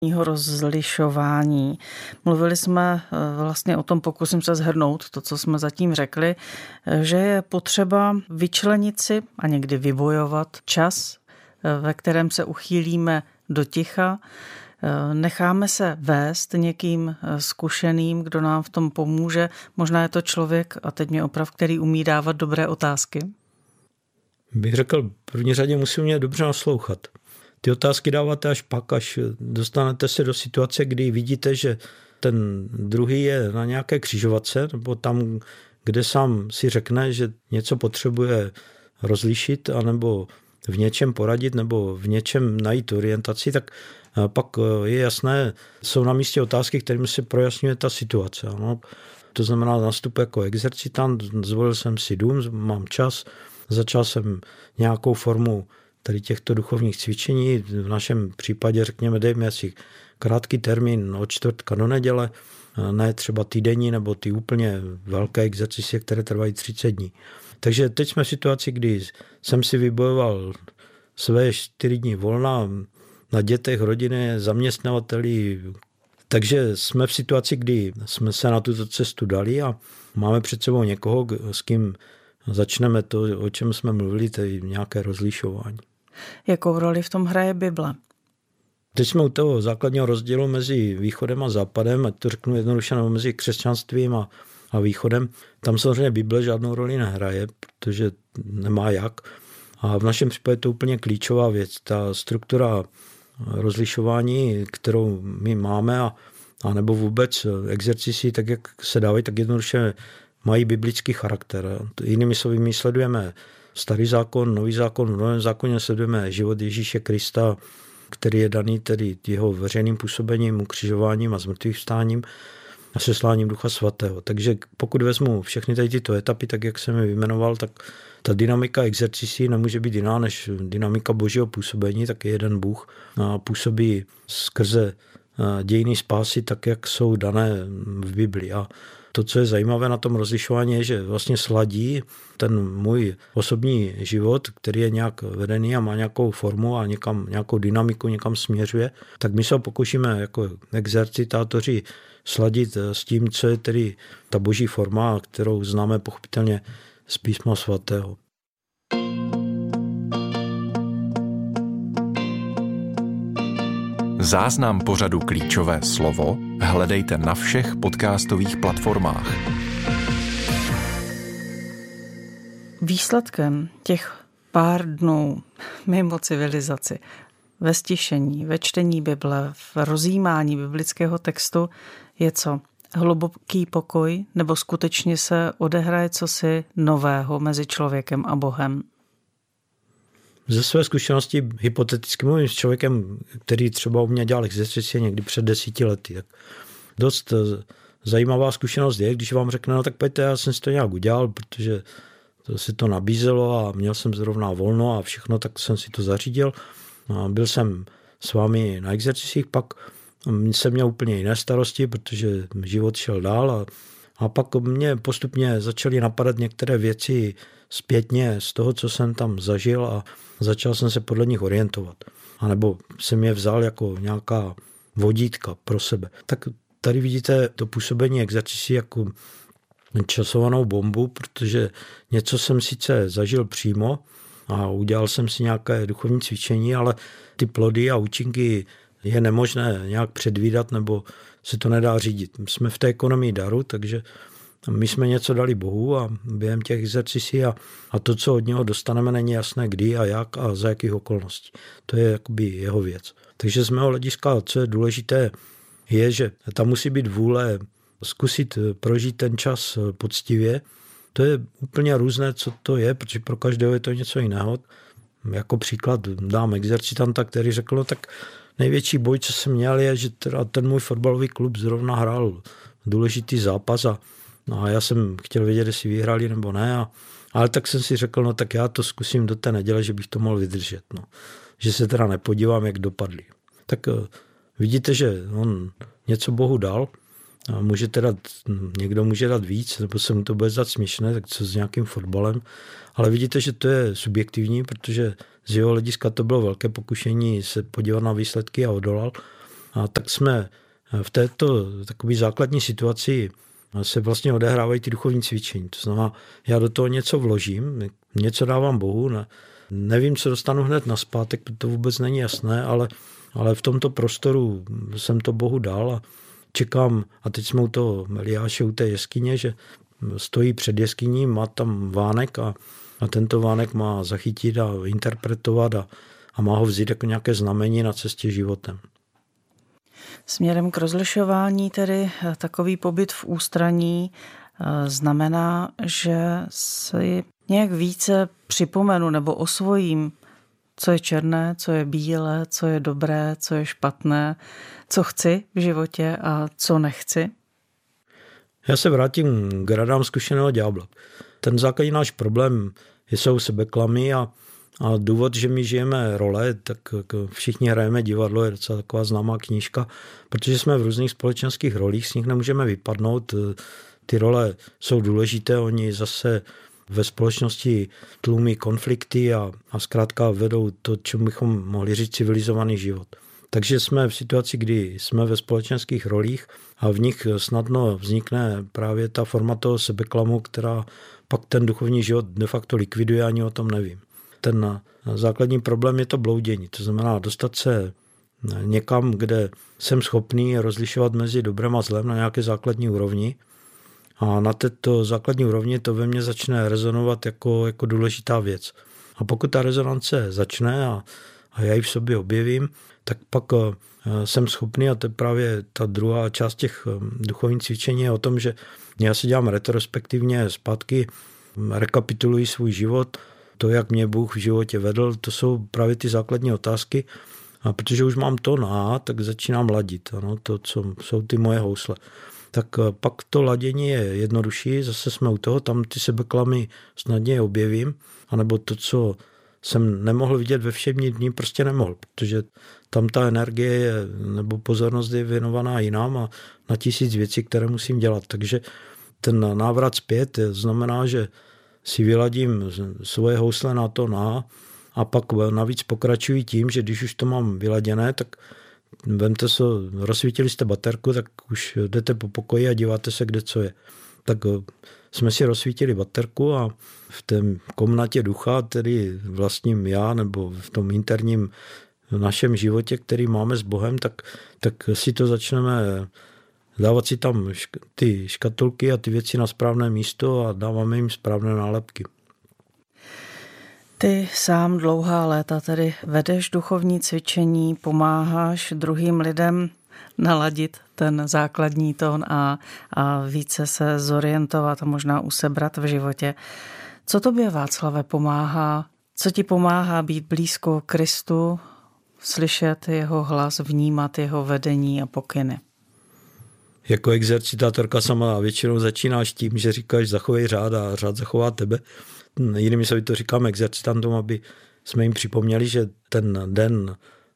rozlišování. Mluvili jsme vlastně o tom, pokusím se shrnout to, co jsme zatím řekli, že je potřeba vyčlenit si a někdy vybojovat čas, ve kterém se uchýlíme do ticha, necháme se vést někým zkušeným, kdo nám v tom pomůže. Možná je to člověk, a teď mě oprav, který umí dávat dobré otázky. Bych řekl, v první řadě musí mě dobře naslouchat. Ty otázky dáváte až pak, až dostanete se do situace, kdy vidíte, že ten druhý je na nějaké křižovatce, nebo tam, kde sám si řekne, že něco potřebuje rozlišit, anebo v něčem poradit, nebo v něčem najít orientaci, tak pak je jasné, jsou na místě otázky, kterými se projasňuje ta situace. No, to znamená nastup jako exercitant, zvolil jsem si dům, mám čas, začal jsem nějakou formu tady těchto duchovních cvičení. V našem případě, řekněme, dejme si krátký termín od čtvrtka do neděle, ne třeba týdenní nebo ty úplně velké exercice, které trvají 30 dní. Takže teď jsme v situaci, kdy jsem si vybojoval své 4 dny volna na dětech, rodině, zaměstnavateli. Takže jsme v situaci, kdy jsme se na tuto cestu dali a máme před sebou někoho, s kým začneme to, o čem jsme mluvili, tedy nějaké rozlišování. Jakou roli v tom hraje Bible? Teď jsme u toho základního rozdílu mezi východem a západem, ať to řeknu jednoduše, nebo mezi křesťanstvím a východem. Tam samozřejmě Bible žádnou roli nehraje, protože nemá jak. A v našem případě je to úplně klíčová věc. Ta struktura rozlišování, kterou my máme, a nebo vůbec exercici, tak jak se dávají, tak jednoduše mají biblický charakter. Jinými slovy, my sledujeme Starý zákon, Nový zákon, v Novém zákoně sledujeme život Ježíše Krista, který je daný tedy jeho veřejným působením, ukřižováním a zmrtvýchvstáním a sesláním Ducha Svatého. Takže pokud vezmu všechny tady tyto etapy, tak jak jsem je vyjmenoval, tak ta dynamika exercisí nemůže být jiná než dynamika božího působení, tak je jeden Bůh a působí skrze dějiny spásy tak, jak jsou dané v Biblii. A to, co je zajímavé na tom rozlišování, je, že vlastně sladí ten můj osobní život, který je nějak vedený a má nějakou formu a nějakou dynamiku, někam směřuje, tak my se ho pokoušíme jako exercitátoři sladit s tím, co je tedy ta boží forma, kterou známe pochopitelně z Písma svatého. Záznam pořadu Klíčové slovo hledejte na všech podcastových platformách. Výsledkem těch pár dnů mimo civilizaci, ve stišení, ve čtení Bible, v rozjímání biblického textu je co? Hluboký pokoj, nebo skutečně se odehraje cosi nového mezi člověkem a Bohem? Ze své zkušenosti hypoteticky mluvím s člověkem, který třeba u mě dělal exercici někdy před 10 lety. Tak dost zajímavá zkušenost je, když vám řekne, no tak pojďte, já jsem si to nějak udělal, protože se to nabízelo a měl jsem zrovna volno a všechno, tak jsem si to zařídil. A byl jsem s vámi na exercicích, pak jsem měl úplně jiné starosti, protože život šel dál a pak mě postupně začaly napadat některé věci zpětně z toho, co jsem tam zažil a začal jsem se podle nich orientovat. A nebo jsem je vzal jako nějaká vodítka pro sebe. Tak tady vidíte to působení exercicí jako časovanou bombu, protože něco jsem sice zažil přímo a udělal jsem si nějaké duchovní cvičení, ale ty plody a účinky je nemožné nějak předvídat nebo se to nedá řídit. Jsme v té ekonomii daru, takže my jsme něco dali Bohu a během těch exercicí a to, co od něho dostaneme, není jasné kdy a jak a za jakých okolností. To je jakoby jeho věc. Takže z mého hlediska, co je důležité, je, že tam musí být vůle zkusit prožít ten čas poctivě. To je úplně různé, co to je, protože pro každého je to něco jiného. Jako příklad dám exercitanta, který řekl, no tak největší boj, co jsem měl, je, že teda ten můj fotbalový klub zrovna hrál důležitý zápas a já jsem chtěl vědět, jestli vyhráli nebo ne. Ale tak jsem si řekl, no tak já to zkusím do té neděle, že bych to mohl vydržet. No. Že se teda nepodívám, jak dopadli. Tak vidíte, že on něco Bohu dal a někdo může dát víc, nebo se mu to bude zdát směšné, tak co s nějakým fotbalem. Ale vidíte, že to je subjektivní, protože z jeho hlediska to bylo velké pokušení se podívat na výsledky a odolal. A tak jsme v této takové základní situaci se vlastně odehrávají ty duchovní cvičení. To znamená, já do toho něco vložím, něco dávám Bohu, nevím, co dostanu hned nazpátek, to vůbec není jasné, ale v tomto prostoru jsem to Bohu dal a čekám, a teď jsme u toho Eliáše, u té jeskyně, že stojí před jeskyní, má tam vánek a tento vánek má zachytit a interpretovat a má ho vzít jako nějaké znamení na cestě životem. Směrem k rozlišování tedy takový pobyt v ústraní znamená, že si nějak více připomenu nebo osvojím, co je černé, co je bílé, co je dobré, co je špatné, co chci v životě a co nechci. Já se vrátím k radám zkušeného ďábla. Ten základní náš problém jsou sebeklamy a důvod, že my žijeme role, tak všichni hrajeme divadlo, je docela taková známá knížka, protože jsme v různých společenských rolích, z nich nemůžeme vypadnout. Ty role jsou důležité, oni zase ve společnosti tlumí konflikty a zkrátka vedou to, čemu bychom mohli říct civilizovaný život. Takže jsme v situaci, kdy jsme ve společenských rolích a v nich snadno vznikne právě ta forma toho sebeklamu, která pak ten duchovní život de facto likviduje, ani o tom nevím. Ten základní problém je to bloudění, to znamená dostat se někam, kde jsem schopný rozlišovat mezi dobrem a zlem na nějaké základní úrovni a na této základní úrovni to ve mně začne rezonovat jako důležitá věc. A pokud ta rezonance začne a já ji v sobě objevím, tak pak jsem schopný, a to je právě ta druhá část těch duchovních cvičení, je o tom, že já si dělám retrospektivně zpátky, rekapituluji svůj život, to, jak mě Bůh v životě vedl, to jsou právě ty základní otázky. A protože už mám to tak začínám ladit. Ano, to, co jsou ty moje housle. Tak pak to ladění je jednodušší, zase jsme u toho, tam ty sebeklamy snadněji objevím, anebo to, co jsem nemohl vidět ve všední dní, prostě nemohl, protože tam ta energie je, nebo pozornost je věnovaná jinam a na 1000 věcí, které musím dělat. Takže ten návrat zpět znamená, že si vyladím svoje housle na to a pak navíc pokračuji tím, že když už to mám vyladěné, tak vemte se, rozsvítili jste baterku, tak už jdete po pokoji a díváte se, kde co je. Tak jsme si rozsvítili baterku a v té komnatě ducha, tedy vlastním já, nebo v tom interním našem životě, který máme s Bohem, tak si to začneme dávat si tam ty škatulky a ty věci na správné místo a dáváme jim správné nálepky. Ty sám dlouhá léta tedy vedeš duchovní cvičení, pomáháš druhým lidem naladit ten základní tón a více se zorientovat a možná usebrat v životě. Co tobě, Václave, pomáhá? Co ti pomáhá být blízko Kristu, slyšet jeho hlas, vnímat jeho vedení a pokyny? Jako exercitátorka sama většinou začínáš tím, že říkáš zachovej řád a řád zachová tebe. Jinými slovy to říkáme exercitantům, aby jsme jim připomněli, že ten den,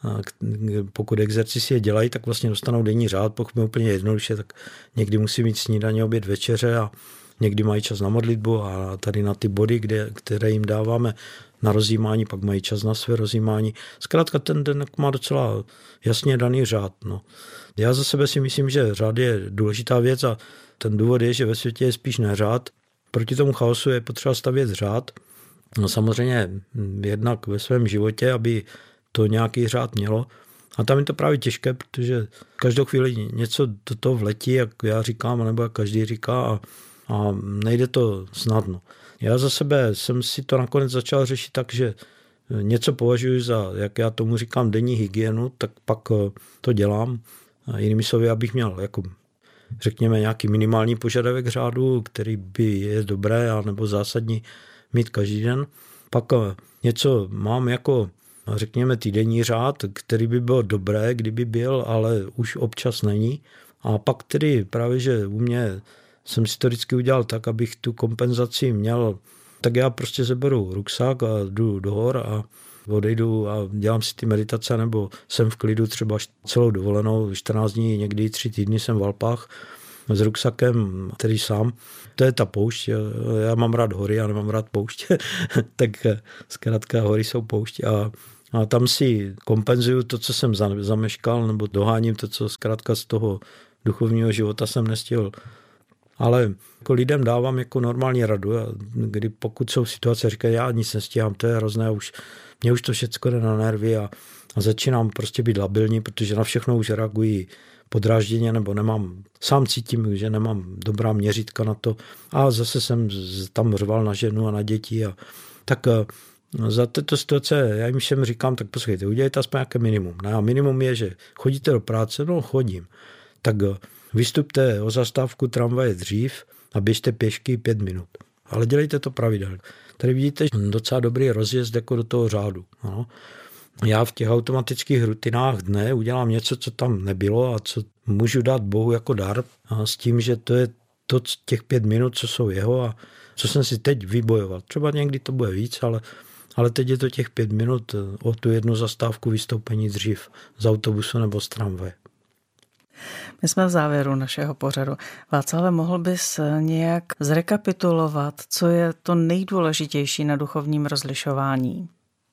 pokud exercici je dělají, tak vlastně dostanou denní řád, pokud je úplně jednoduše, tak někdy musí mít snídaně, oběd, večeře a někdy mají čas na modlitbu a tady na ty body, které jim dáváme na rozjímání, pak mají čas na své rozjímání. Zkrátka ten den má docela jasně daný řád. No. Já za sebe si myslím, že řád je důležitá věc a ten důvod je, že ve světě je spíš neřád. Proti tomu chaosu je potřeba stavět řád. No samozřejmě jednak ve svém životě, aby to nějaký řád mělo. A tam je to právě těžké, protože každou chvíli něco do toho vletí, jak já říkám, nebo jak každý říká a nejde to snadno. Já za sebe jsem si to nakonec začal řešit tak, že něco považuji za, jak já tomu říkám, denní hygienu, tak pak to dělám. A jinými slovy, abych měl jako, řekněme, nějaký minimální požadavek řádu, který by je dobré a nebo zásadní mít každý den. Pak něco mám jako, řekněme, týdenní řád, který by byl dobré, kdyby byl, ale už občas není. A pak tedy právě, že u mě jsem si to vždycky udělal tak, abych tu kompenzaci měl, tak já prostě zeberu ruksak a jdu do hor a odejdu a dělám si ty meditace, nebo jsem v klidu třeba celou dovolenou, 14 dní, někdy 3 týdny jsem v Alpách s ruksakem, který sám. To je ta poušť. Já mám rád hory, já nemám rád poušť. Tak zkrátka hory jsou poušť A tam si kompenzuju to, co jsem zameškal, nebo doháním to, co zkrátka z toho duchovního života jsem nestihl. Ale jako lidem dávám jako normální radu, kdy pokud jsou situace, říkají, já nic nestíhám, to je hrozné, mě už to všecko jde na nervy a začínám prostě být labilní, protože na všechno už reagují podrážděně, nebo sám cítím, že nemám dobrá měřítka na to a zase jsem tam řval na ženu a na děti tak za této situace já jim všem říkám, tak poslouchejte, udělejte aspoň nějaké minimum. A minimum je, že chodíte do práce, no chodím. Tak vystupte o zastávku tramvaje dřív a běžte pěšky 5 minut. Ale dělejte to pravidelně. Tady vidíte docela dobrý rozjezd jako do toho řádu. No. Já v těch automatických rutinách dne udělám něco, co tam nebylo a co můžu dát Bohu jako dar a s tím, že to je to těch 5 minut, co jsou jeho a co jsem si teď vybojoval. Třeba někdy to bude víc, ale teď je to těch 5 minut o tu jednu zastávku vystoupení dřív z autobusu nebo z tramvaje. My jsme v závěru našeho pořadu. Václave, mohl bys nějak zrekapitulovat, co je to nejdůležitější na duchovním rozlišování?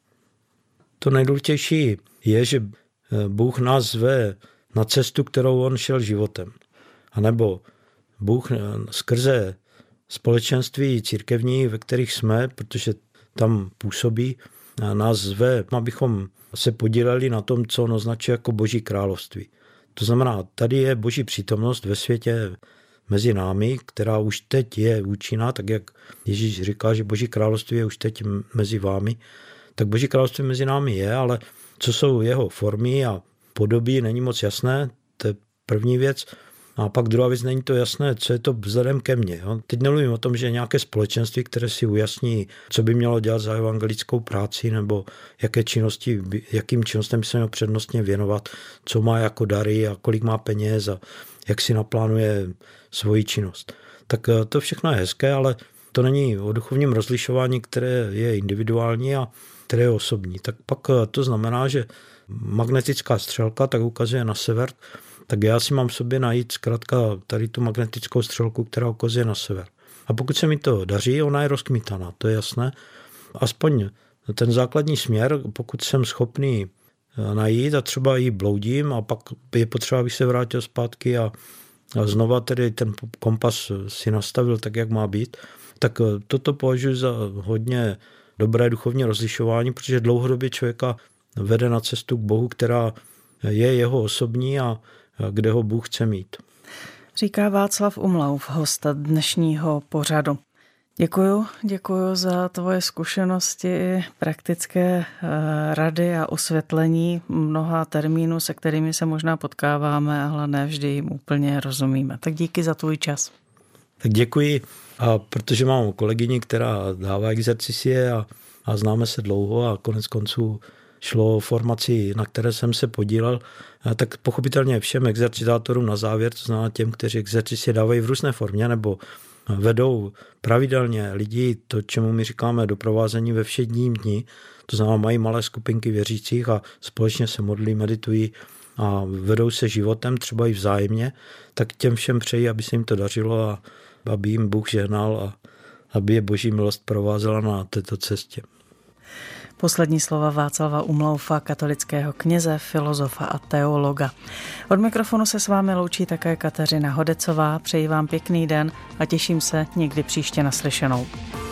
To nejdůležitější je, že Bůh nás zve na cestu, kterou on šel životem. A nebo Bůh skrze společenství církevní, ve kterých jsme, protože tam působí, nás zve, abychom se podíleli na tom, co on označuje jako Boží království. To znamená, tady je Boží přítomnost ve světě mezi námi, která už teď je účinná, tak jak Ježíš říká, že Boží království je už teď mezi vámi, tak Boží království mezi námi je, ale co jsou jeho formy a podoby, není moc jasné, to je první věc. A pak druhá věc, není to jasné, co je to vzhledem ke mně. Teď nemluvím o tom, že nějaké společenství, které si ujasní, co by mělo dělat za evangelickou práci, nebo jakým činnostem by se mělo přednostně věnovat, co má jako dary a kolik má peněz a jak si naplánuje svoji činnost. Tak to všechno je hezké, ale to není o duchovním rozlišování, které je individuální a které je osobní. Tak pak to znamená, že magnetická střelka tak ukazuje na sever, tak já si mám v sobě najít zkrátka tady tu magnetickou střelku, která ukazuje na sever. A pokud se mi to daří, ona je rozkmítaná, to je jasné. Aspoň ten základní směr, pokud jsem schopný najít a třeba ji bloudím a pak je potřeba, abych se vrátil zpátky a znova tedy ten kompas si nastavil tak, jak má být, tak toto považuji za hodně dobré duchovní rozlišování, protože dlouhodobě člověka vede na cestu k Bohu, která je jeho osobní a kde ho Bůh chce mít. Říká Václav Umlauf, host dnešního pořadu. Děkuju za tvoje zkušenosti, praktické rady a osvětlení mnoha termínů, se kterými se možná potkáváme, ale ne vždy jim úplně rozumíme. Tak díky za tvůj čas. Tak děkuji, a protože mám kolegyni, která dává exercicie a známe se dlouho a konec konců šlo o formaci, na které jsem se podílel, tak pochopitelně všem exercitátorům na závěr, to znamená těm, kteří exercicie dávají v různé formě nebo vedou pravidelně lidi, to, čemu my říkáme doprovázení ve všedním dni, to znamená mají malé skupinky věřících a společně se modlí, meditují a vedou se životem, třeba i vzájemně, tak těm všem přeji, aby se jim to dařilo a aby jim Bůh žehnal a aby je Boží milost provázela na této cestě. Poslední slova Václava Umlaufa, katolického kněze, filozofa a teologa. Od mikrofonu se s vámi loučí také Kateřina Hodecová. Přeji vám pěkný den a těším se někdy příště naslyšenou.